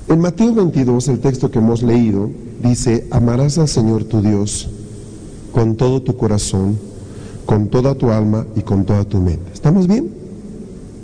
En Mateo 22, el texto que hemos leído, dice: amarás al Señor tu Dios con todo tu corazón, con toda tu alma y con toda tu mente. ¿Estamos bien?